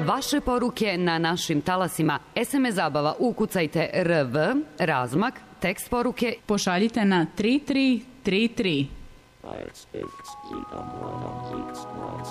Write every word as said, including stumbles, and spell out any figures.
Vaše poruke na našim talasima. es em es zabava, ukucajte R V, razmak, tekst poruke. Pošaljite na tri tri tri tri. Als ich die Amor am liebsten